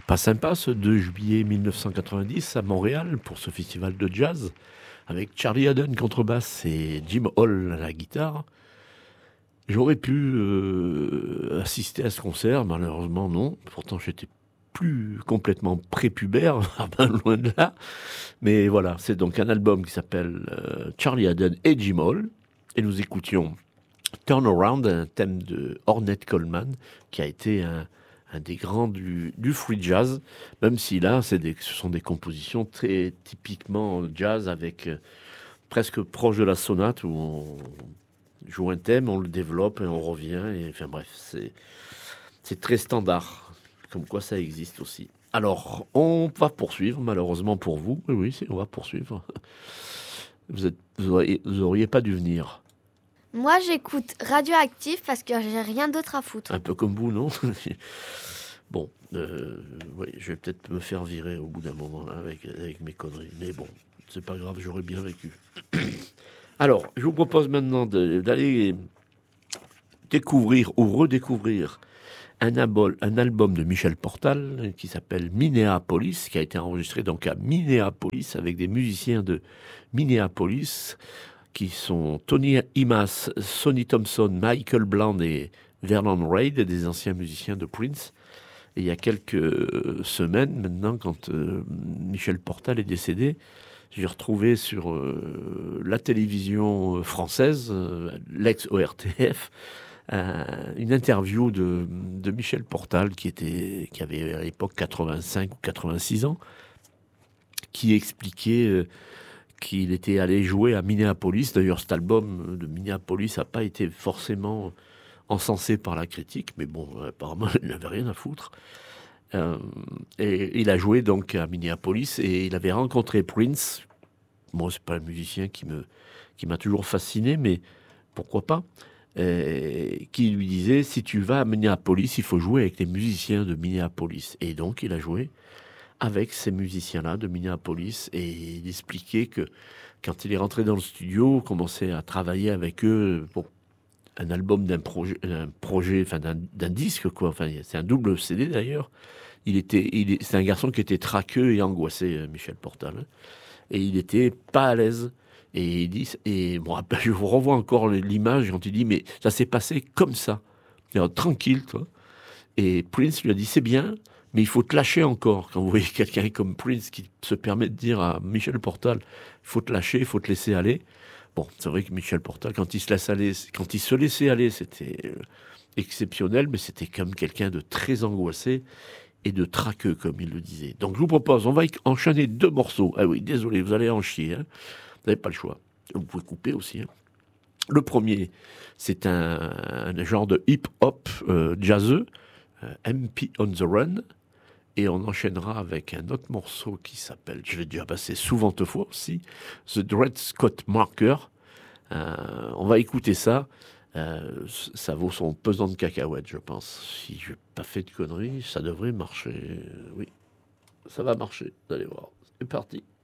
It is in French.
Pas sympa ce 2 juillet 1990 à Montréal pour ce festival de jazz avec Charlie Haden contrebasse et Jim Hall à la guitare. J'aurais pu assister à ce concert, malheureusement non. Pourtant j'étais plus complètement prépubère, ben loin de là. Mais voilà, c'est donc un album qui s'appelle Charlie Haden et Jim Hall. Et nous écoutions Turn Around, un thème de Ornette Coleman, qui a été un des grands du free jazz, même si là, ce sont des compositions très typiquement jazz, avec presque proche de la sonate, où on joue un thème, on le développe et on revient. Et, enfin bref, c'est très standard, comme quoi ça existe aussi. Alors, on va poursuivre, malheureusement pour vous. Oui, oui, on va poursuivre. Vous auriez pas dû venir. Moi, j'écoute Radioactif parce que j'ai rien d'autre à foutre. Un peu comme vous, non? Bon, oui, je vais peut-être me faire virer au bout d'un moment là, avec mes conneries. Mais bon, c'est pas grave, j'aurais bien vécu. Alors, je vous propose maintenant d'aller découvrir ou redécouvrir un album de Michel Portal qui s'appelle Minneapolis, qui a été enregistré donc à Minneapolis avec des musiciens de Minneapolis qui sont Tony Imas, Sonny Thompson, Michael Bland et Vernon Reid, des anciens musiciens de Prince. Et il y a quelques semaines maintenant, quand Michel Portal est décédé, j'ai retrouvé sur la télévision française, l'ex-ORTF, une interview de Michel Portal qui avait à l'époque 85 ou 86 ans, qui expliquait qu'il était allé jouer à Minneapolis. D'ailleurs, cet album de Minneapolis n'a pas été forcément encensé par la critique, mais bon, apparemment, il n'avait rien à foutre. Et il a joué donc à Minneapolis et il avait rencontré Prince. Moi, c'est pas un musicien qui m'a toujours fasciné, mais pourquoi pas, qui lui disait, si tu vas à Minneapolis, il faut jouer avec les musiciens de Minneapolis. Et donc, il a joué avec ces musiciens-là de Minneapolis et il expliquait que quand il est rentré dans le studio, commençait à travailler avec eux pour un album d'un projet, enfin d'un disque, quoi. Enfin, c'est un double CD d'ailleurs. C'est un garçon qui était traqueux et angoissé, Michel Portal, hein. Et il était pas à l'aise. Et il dit, et bon, je vous renvoie encore l'image quand il dit, mais ça s'est passé comme ça. Alors, tranquille, toi. Et Prince lui a dit, c'est bien, mais il faut te lâcher encore. Quand vous voyez quelqu'un comme Prince qui se permet de dire à Michel Portal, il faut te lâcher, il faut te laisser aller. Bon, c'est vrai que Michel Portal, quand il se laissait aller, c'était exceptionnel, mais c'était comme quelqu'un de très angoissé et de traqueux, comme il le disait. Donc je vous propose, on va enchaîner 2 morceaux. Ah oui, désolé, vous allez en chier, hein. Vous n'avez pas le choix. Vous pouvez couper aussi, hein. Le premier, c'est un genre de hip-hop jazzeux, MP on the Run, et on enchaînera avec un autre morceau qui s'appelle, je l'ai déjà passé souvent de fois aussi, The Dred Scott Marker. On va écouter ça. Ça vaut son pesant de cacahuètes, je pense. Si je n'ai pas fait de conneries, ça devrait marcher. Oui, ça va marcher. Vous allez voir. C'est parti.